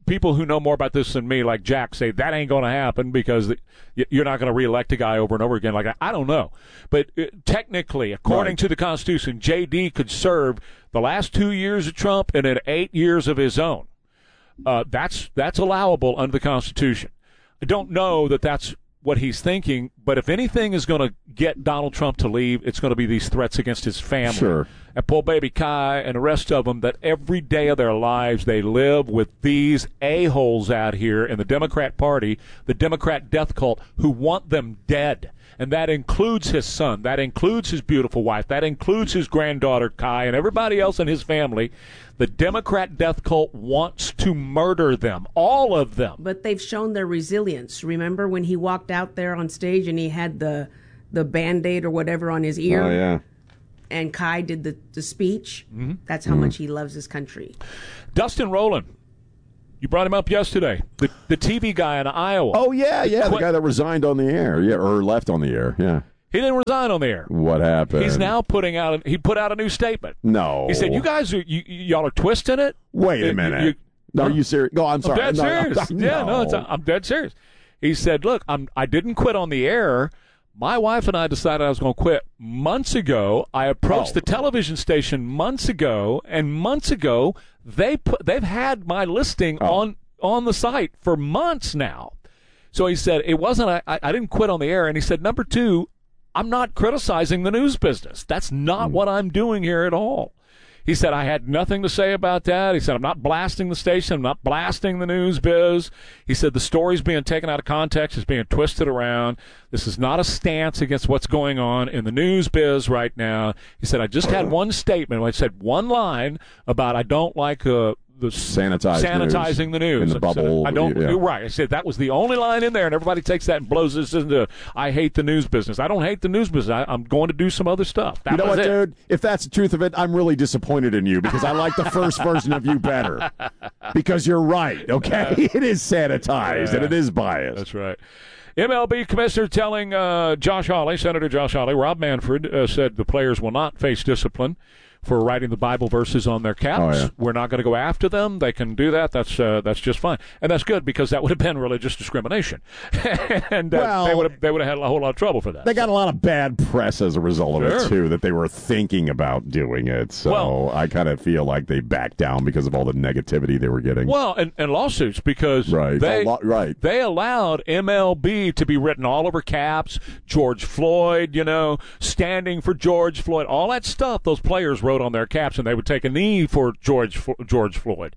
people who know more about this than me, like Jack, say that ain't going to happen because the, you're not going to reelect a guy over and over again. Like I don't know, but uh, technically, according right. to the Constitution, J D could serve the last two years of Trump and then eight years of his own. Uh, that's that's allowable under the Constitution. I don't know that that's what he's thinking, but if anything is going to get Donald Trump to leave, it's going to be these threats against his family. Sure. And poor baby Kai and the rest of them, that every day of their lives they live with these a-holes out here in the Democrat Party, the Democrat death cult, who want them dead. And that includes his son. That includes his beautiful wife. That includes his granddaughter, Kai, and everybody else in his family. The Democrat death cult wants to murder them, all of them. But they've shown their resilience. Remember when he walked out there on stage and he had the the Band-Aid or whatever on his ear? Oh, yeah. And Kai did the, the speech? Mm-hmm. That's how Mm-hmm. much he loves his country. Dustin Rowland. You brought him up yesterday. The the T V guy in Iowa. Oh, yeah, yeah, the Quit- guy that resigned on the air, yeah, or left on the air, yeah. He didn't resign on the air. What happened? He's now putting out. A, he put out a new statement. No. He said, "You guys are you, y'all are twisting it." Wait a You- minute. you- no, are you serious? Go, I'm sorry. I'm dead No, no, serious. no. Yeah, no, it's, I'm dead serious. He said, "Look, I'm. I didn't quit on the air. My wife and I decided I was going to quit months ago. I approached Oh. the television station months ago, and months ago they put they've had my listing Oh. on on the site for months now." So he said, "It wasn't. I, I didn't quit on the air." And he said, "Number two, I'm not criticizing the news business. That's not what I'm doing here at all." He said, "I had nothing to say about that." He said, "I'm not blasting the station. I'm not blasting the news biz." He said, "The story's being taken out of context. It's being twisted around. This is not a stance against what's going on in the news biz right now." He said, "I just had one statement. I said one line about I don't like uh, the Sanitized sanitizing news the news in the I said, bubble, I don't. yeah. You're right. I said that was the only line in there, and everybody takes that and blows this into I hate the news business. I don't hate the news business. I, I'm going to do some other stuff. That You know was what, it. dude? If that's the truth of it, I'm really disappointed in you because I like the first version of you better. Because you're right, okay? It is sanitized Yeah. and it is biased. That's right. M L B commissioner telling uh, Josh Hawley, Senator Josh Hawley, Rob Manfred uh, said the players will not face discipline for writing the Bible verses on their caps. Oh, yeah. We're not going to go after them. They can do that. That's uh, that's just fine, and that's good because that would have been religious discrimination, and uh, Well- they would have they would have had a whole lot of trouble for that. They got a lot of bad press as a result of Sure. it, too, that they were thinking about doing it. So Well- I kind of feel like they backed down because of all the negativity they were getting. Well, and, and lawsuits because Right. they A lot- right. they allowed M L B to be written all over caps. George Floyd, you know, standing for George Floyd, all that stuff. Those players wrote on their caps, and they would take a knee for George George Floyd.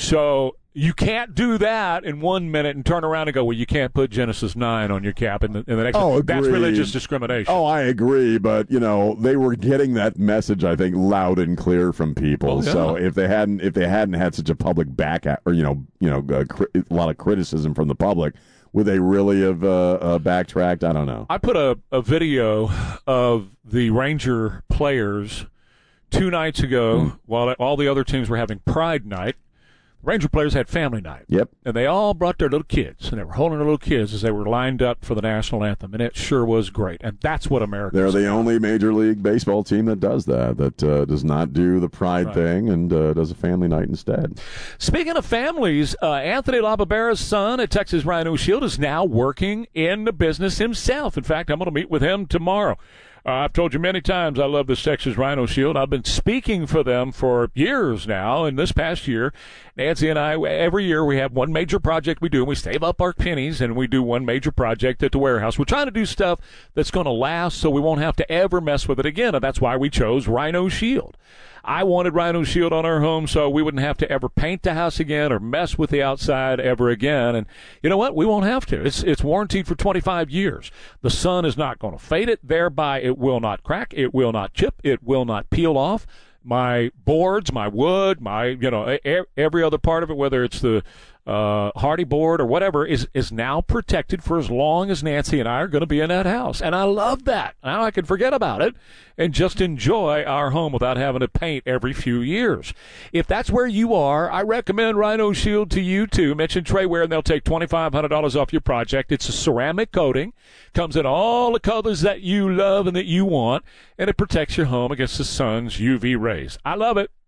So you can't do that in one minute and turn around and go, well, you can't put Genesis nine on your cap in the, in the next. Oh, That's agreed. religious discrimination. Oh, I agree, but you know they were getting that message, I think, loud and clear from people. Well, yeah. So if they hadn't, if they hadn't had such a public back, or you know, you know, a, cri- a lot of criticism from the public, would they really have uh, uh, backtracked? I don't know. I put a, a video of the Ranger players two nights ago Mm. while all the other teams were having Pride Night. Ranger players had family night. Yep. And they all brought their little kids, and they were holding their little kids as they were lined up for the national anthem, and it sure was great. And that's what America They're is the about. only Major League Baseball team that does that, that uh, does not do the pride Right. thing and uh, does a family night instead. Speaking of families, uh, Anthony LaBarbera's son at Texas Rhino Shield is now working in the business himself. In fact, I'm going to meet with him tomorrow. Uh, I've told you many times I love this Texas Rhino Shield. I've been speaking for them for years now, and this past year, Nancy and I, every year we have one major project we do, and we save up our pennies, and we do one major project at the warehouse. We're trying to do stuff that's going to last so we won't have to ever mess with it again, and that's why we chose Rhino Shield. I wanted Rhino Shield on our home so we wouldn't have to ever paint the house again or mess with the outside ever again. And you know what? We won't have to. It's it's warranted for twenty-five years. The sun is not going to fade it. Thereby, it will not crack. It will not chip. It will not peel off. My boards, my wood, my, you know, e- every other part of it, whether it's the uh, Hardy board or whatever, is, is now protected for as long as Nancy and I are going to be in that house. And I love that. Now I can forget about it and just enjoy our home without having to paint every few years. If that's where you are, I recommend Rhino Shield to you too. Mention Trey Ware and they'll take twenty-five hundred dollars off your project. It's a ceramic coating, comes in all the colors that you love and that you want, and it protects your home against the sun's U V rays. I love it.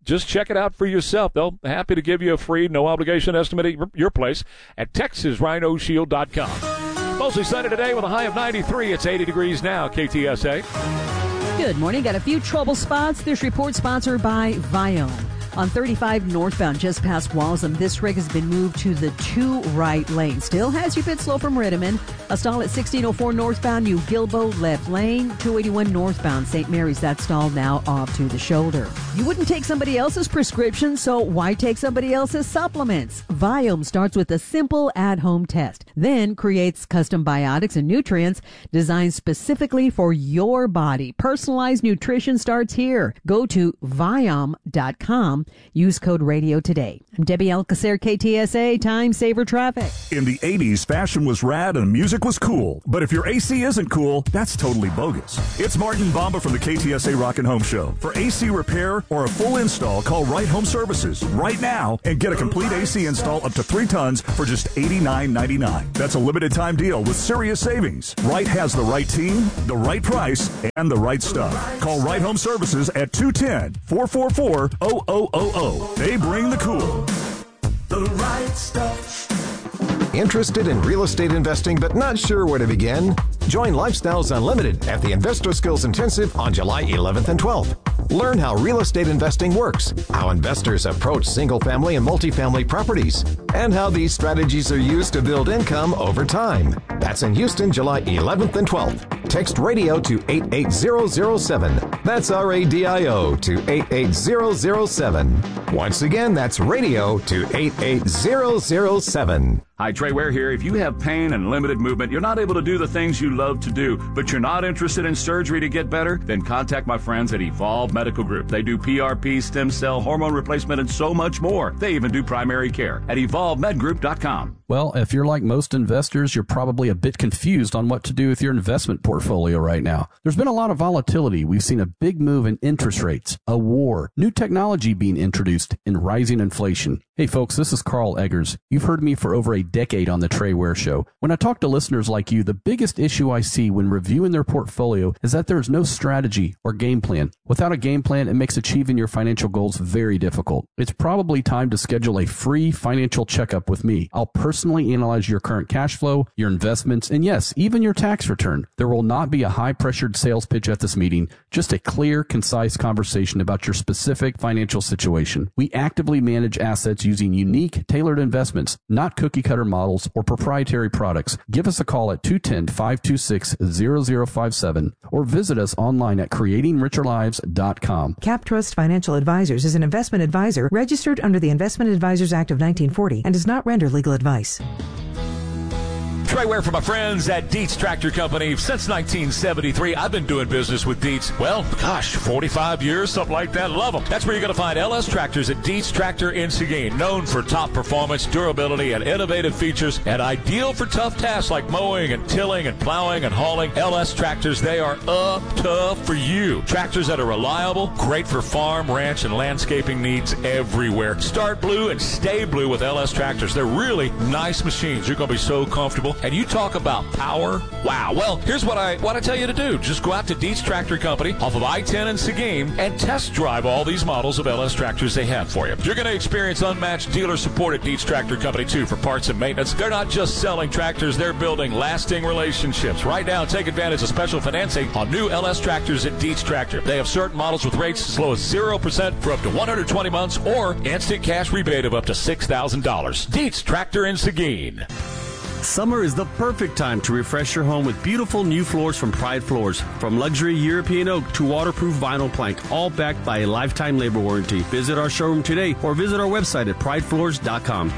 just check it out for yourself. They'll be happy to give you a free, no-obligation estimate at your place at texas rhino shield dot com. Mostly sunny today with a high of ninety-three. It's eighty degrees now, K T S A. Good morning. Got a few trouble spots. This report sponsored by Viome. On thirty-five northbound, just past Walsham, this rig has been moved to the two right lane. Still has you a bit slow from Rittiman. A stall at sixteen oh four northbound, New Gilbo, left lane. two eighty-one northbound, Saint Mary's, that stall now off to the shoulder. You wouldn't take somebody else's prescription, so why take somebody else's supplements? Viome starts with a simple at-home test, then creates custom biotics and nutrients designed specifically for your body. Personalized nutrition starts here. Go to viome dot com. Use code radio today. I'm Debbie Alcacer, K T S A, Time Saver Traffic. In the eighties, fashion was rad and music was cool. But if your A C isn't cool, that's totally bogus. It's Martin Bamba from the K T S A Rockin' Home Show. For A C repair or a full install, call Right Home Services right now and get a complete A C install up to three tons for just eighty-nine ninety-nine. That's a limited time deal with serious savings. Wright has the right team, the right price, and the right stuff. Call Right Home Services at two one zero, four four four, zero zero zero zero. They bring the cool. The right stuff. Interested in real estate investing but not sure where to begin? Join Lifestyles Unlimited at the Investor Skills Intensive on July eleventh and twelfth. Learn how real estate investing works, how investors approach single-family and multifamily properties, and how these strategies are used to build income over time. That's in Houston, July eleventh and twelfth. Text radio to eight eight zero zero seven. That's R A D I O to eight eight zero zero seven. Once again, that's radio to eight eight zero zero seven. Hi, Trey Ware here. If you have pain and limited movement, you're not able to do the things you love to do, but you're not interested in surgery to get better, then contact my friends at Evolve Medical Group. They do P R P, stem cell, hormone replacement, and so much more. They even do primary care at evolve med group dot com. Well, if you're like most investors, you're probably a bit confused on what to do with your investment portfolio right now. There's been a lot of volatility. We've seen a big move in interest rates, a war, new technology being introduced, and rising inflation. Hey folks, this is Carl Eggers. You've heard me for over a decade on the Trey Ware Show. When I talk to listeners like you, the biggest issue I see when reviewing their portfolio is that there is no strategy or game plan. Without a game plan, it makes achieving your financial goals very difficult. It's probably time to schedule a free financial checkup with me. I'll personally analyze your current cash flow, your investments, and yes, even your tax return. There will not be a high-pressured sales pitch at this meeting, just a clear, concise conversation about your specific financial situation. We actively manage assets using unique, tailored investments, not cookie-cutter models or proprietary products. Give us a call at two one zero, five two six, zero zero five seven or visit us online at creating richer lives dot com. CapTrust Financial Advisors is an investment advisor registered under the Investment Advisors Act of nineteen forty and does not render legal advice. Trey Ware for my friends at Dietz Tractor Company. Since nineteen seventy-three, I've been doing business with Dietz. Well, gosh, forty-five years, something like that. Love them. That's where you're going to find L S Tractors at Dietz Tractor in Seguin. Known for top performance, durability, and innovative features, and ideal for tough tasks like mowing and tilling and plowing and hauling. L S Tractors, they are up tough for you. Tractors that are reliable, great for farm, ranch, and landscaping needs everywhere. Start blue and stay blue with L S Tractors. They're really nice machines. You're going to be so comfortable. And you talk about power. Wow. Well, here's what I what I tell you to do. Just go out to Dietz Tractor Company off of I ten in Seguin and test drive all these models of L S tractors they have for you. You're going to experience unmatched dealer support at Dietz Tractor Company, too, for parts and maintenance. They're not just selling tractors. They're building lasting relationships. Right now, take advantage of special financing on new L S tractors at Dietz Tractor. They have certain models with rates as low as zero percent for up to one hundred twenty months or instant cash rebate of up to six thousand dollars. Dietz Tractor in Seguin. Summer is the perfect time to refresh your home with beautiful new floors from Pride Floors. From luxury European oak to waterproof vinyl plank, all backed by a lifetime labor warranty. Visit our showroom today or visit our website at pride floors dot com.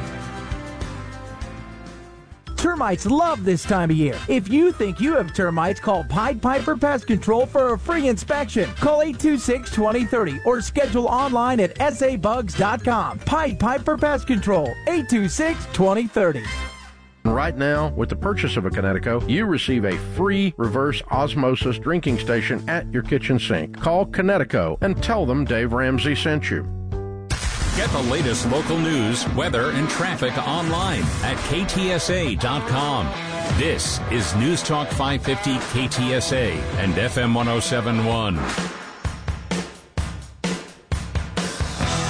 Termites love this time of year. If you think you have termites, call Pied Piper Pest Control for a free inspection. Call eight two six, two zero three zero or schedule online at s a bugs dot com. Pied Piper Pest Control, eight two six, two zero three zero. Right now, with the purchase of a Connecticut, you receive a free reverse osmosis drinking station at your kitchen sink. Call Connecticut and tell them Dave Ramsey sent you. Get the latest local news, weather, and traffic online at K T S A dot com. This is News Talk five fifty K T S A and F M one oh seven point one.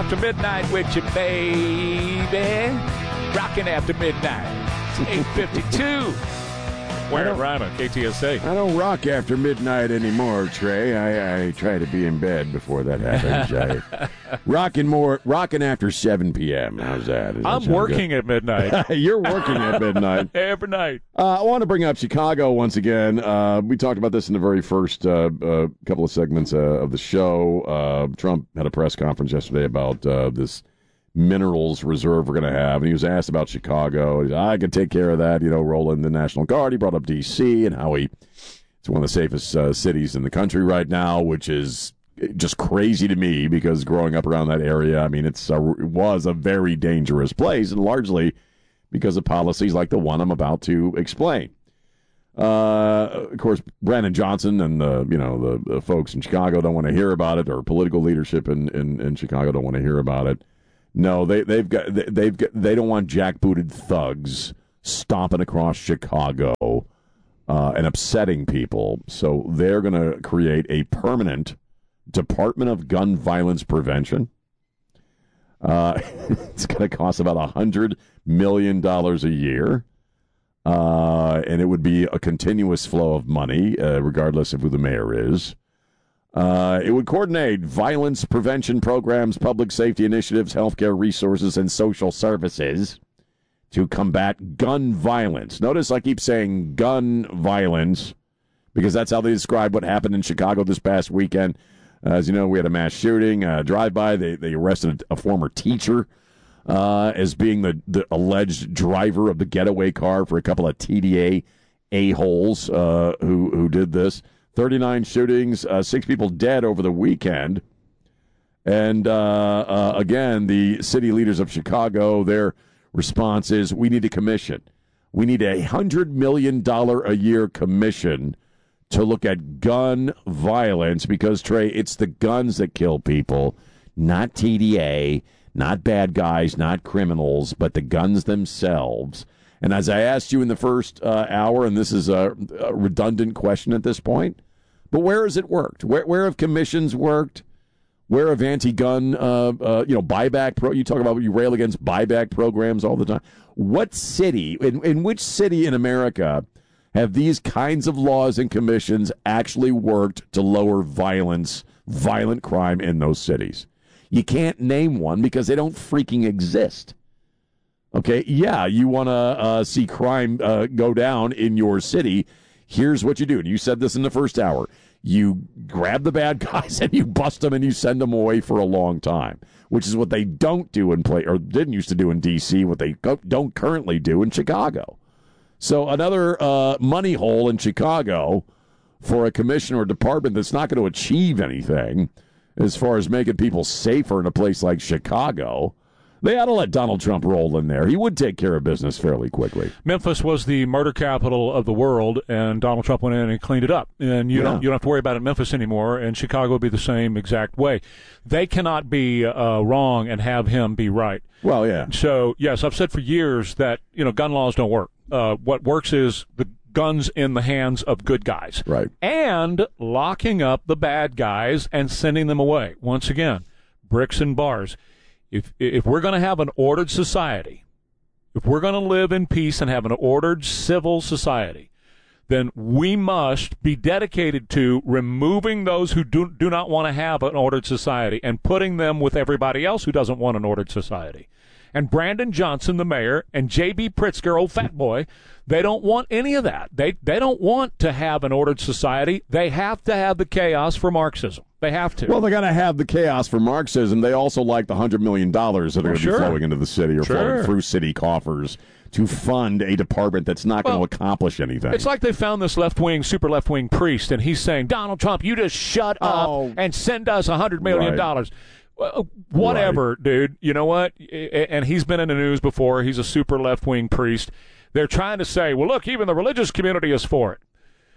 after midnight with you, baby. Rocking after midnight. It's eight fifty-two. Where Rhymer, K T S A. I don't rock after midnight anymore, Trey. I, I try to be in bed before that happens. I, rocking more, rocking after seven p.m. How's that? Does I'm that sound working good? at midnight. You're working at midnight. Every night. Uh, I want to bring up Chicago once again. Uh, we talked about this in the very first uh, uh, couple of segments uh, of the show. Uh, Trump had a press conference yesterday about uh, this minerals reserve we're going to have, and he was asked about Chicago. He said, I could take care of that, you know, roll in the National Guard. He brought up D C and how he it's one of the safest uh, cities in the country right now, which is just crazy to me because growing up around that area, I mean, it's a, it was a very dangerous place, and largely because of policies like the one I'm about to explain. Uh, of course, Brandon Johnson and the you know the, the folks in Chicago don't want to hear about it, or political leadership in, in, in Chicago don't want to hear about it. No, they they've got they've got, they don't want jackbooted thugs stomping across Chicago uh, and upsetting people. So they're going to create a permanent Department of Gun Violence Prevention. Uh, it's going to cost about a hundred million dollars a year, uh, and it would be a continuous flow of money, uh, regardless of who the mayor is. Uh, it would coordinate violence prevention programs, public safety initiatives, healthcare resources, and social services to combat gun violence. Notice I keep saying gun violence because that's how they describe what happened in Chicago this past weekend. Uh, as you know, we had a mass shooting, uh, drive-by. They, they arrested a former teacher uh, as being the, the alleged driver of the getaway car for a couple of T D A a-holes uh, who, who did this. thirty-nine shootings, uh, six people dead over the weekend. And, uh, uh, again, the city leaders of Chicago, their response is, we need a commission. We need a one hundred million dollars a year commission to look at gun violence because, Trey, it's the guns that kill people, not T D A, not bad guys, not criminals, but the guns themselves. And as I asked you in the first uh, hour, and this is a, a redundant question at this point, but where has it worked? Where, where have commissions worked? Where have anti-gun, uh, uh, you know, buyback pro? You talk about you rail against buyback programs all the time. What city, in, in which city in America, have these kinds of laws and commissions actually worked to lower violence, violent crime in those cities? You can't name one because they don't freaking exist. Okay, yeah, you want to uh, see crime uh, go down in your city. Here's what you do. And you said this in the first hour. You grab the bad guys and you bust them and you send them away for a long time, which is what they don't do in play or didn't used to do in D C, what they don't currently do in Chicago. So another uh, money hole in Chicago for a commission or department that's not going to achieve anything as far as making people safer in a place like Chicago. They ought to let Donald Trump roll in there. He would take care of business fairly quickly. Memphis was the murder capital of the world, and Donald Trump went in and cleaned it up. And you yeah. don't you don't have to worry about it in Memphis anymore, and Chicago will be the same exact way. They cannot be uh, wrong and have him be right. Well, yeah. So, yes, I've said for years that, you know, gun laws don't work. Uh, what works is the guns in the hands of good guys. Right. And locking up the bad guys and sending them away. Once again, bricks and bars. If if we're going to have an ordered society, if we're going to live in peace and have an ordered civil society, then we must be dedicated to removing those who do, do not want to have an ordered society and putting them with everybody else who doesn't want an ordered society. And Brandon Johnson, the mayor, and J B. Pritzker, old fat boy, they don't want any of that. They they don't want to have an ordered society. They have to have the chaos for Marxism. They have to. Well, they're going to have the chaos for Marxism. They also like the one hundred million dollars that are well, going to sure. be flowing into the city or sure. flowing through city coffers to fund a department that's not well, going to accomplish anything. It's like they found this left-wing, super left-wing priest, and he's saying, Donald Trump, you just shut oh. up and send us one hundred million dollars. Right. Well, whatever, right. dude. You know what? And he's been in the news before. He's a super left-wing priest. They're trying to say, well, look, even the religious community is for it.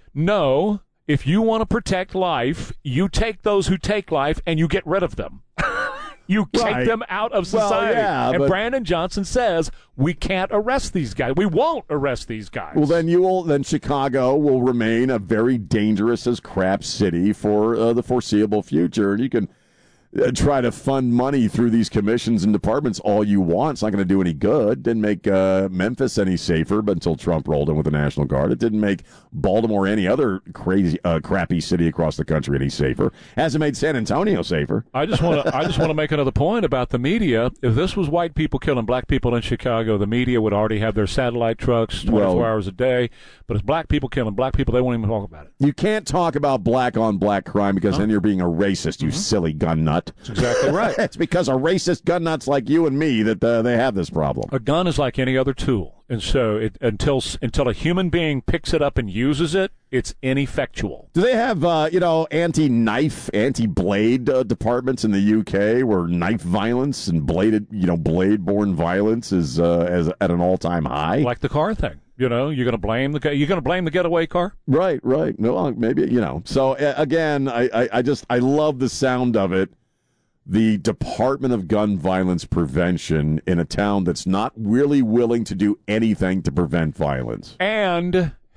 No. If you want to protect life, you take those who take life and you get rid of them. You kick right. them out of society. Well, yeah, and but... Brandon Johnson says, we can't arrest these guys. We won't arrest these guys. Well, then you will. Then Chicago will remain a very dangerous as crap city for uh, the foreseeable future. And you can, uh, try to fund money through these commissions and departments all you want. It's not going to do any good. Didn't make uh, Memphis any safer, but until Trump rolled in with the National Guard, it didn't make Baltimore, any other crazy, uh, crappy city across the country, any safer. Hasn't made San Antonio safer. I just want to. I just want to make another point about the media. If this was white people killing black people in Chicago, the media would already have their satellite trucks twenty-four well, hours a day. But it's black people killing black people, they won't even talk about it. You can't talk about black on black crime because huh? then you're being a racist, you mm-hmm. silly gun nut. That's exactly right. It's because of racist gun nuts like you and me that uh, they have this problem. A gun is like any other tool, and so it, until until a human being picks it up and uses it, it's ineffectual. Do they have uh, you know anti-knife, anti-blade uh, departments in the U K where knife violence and bladed you know blade-borne violence is uh, as at an all-time high? Like the car thing. You know, you're going to blame the you're going to blame the getaway car, right? Right. No, maybe you know. So uh, again, I, I, I just I love the sound of it. The Department of Gun Violence Prevention in a town that's not really willing to do anything to prevent violence. And